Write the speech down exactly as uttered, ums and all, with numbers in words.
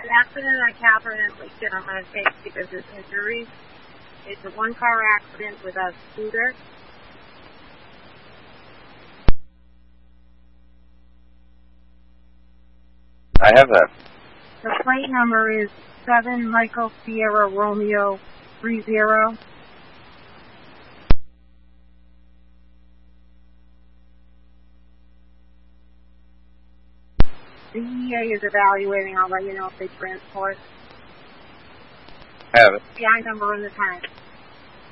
accident I confidently get on my face because it's injuries. It's a one-car accident with a scooter. I have that. The plate number is seven Michael Sierra Romeo three zero. The E A is evaluating. I'll let you know if they transport. I have it. The I number and the time.